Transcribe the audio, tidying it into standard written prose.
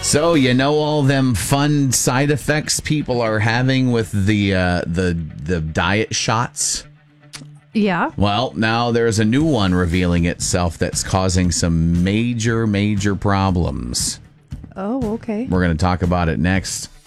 So, you know all them fun side effects people are having with the diet shots? Yeah. Well, now there's a new one revealing itself that's causing some major problems. Oh, okay. We're going to talk about it next.